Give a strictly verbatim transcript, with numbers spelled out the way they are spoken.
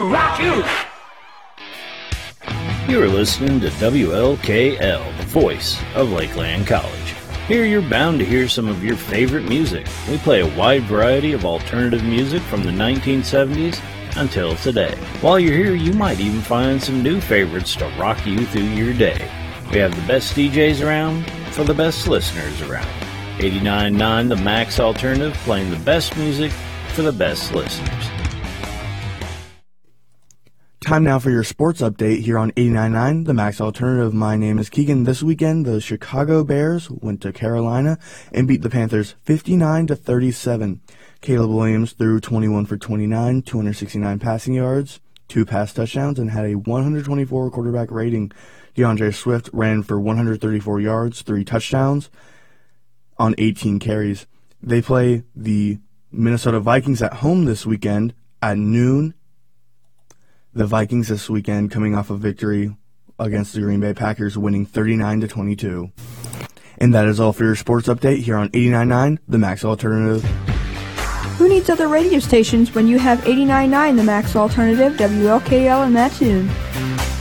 rock you. You are listening to W L K L, the voice of Lakeland College. Here you're bound to hear some of your favorite music. We play a wide variety of alternative music from the nineteen seventies until today. While you're here, you might even find some new favorites to rock you through your day. We have the best D Js around for the best listeners around. eighty-nine point nine The Max Alternative, playing the best music for the best listeners. Time now for your sports update here on eighty-nine point nine The Max Alternative. My name is Keegan. This weekend, the Chicago Bears went to Carolina and beat the Panthers fifty-nine to thirty-seven. Caleb Williams threw twenty-one for twenty-nine, two hundred sixty-nine passing yards, two pass touchdowns, and had a one hundred twenty-four quarterback rating. DeAndre Swift ran for one hundred thirty-four yards, three touchdowns on eighteen carries. They play the Minnesota Vikings at home this weekend at noon. The Vikings this weekend coming off a victory against the Green Bay Packers, winning thirty-nine to twenty-two. And that is all for your sports update here on eighty-nine point nine The Max Alternative. Who needs other radio stations when you have eighty-nine point nine The Max Alternative, W L K L in Mattoon?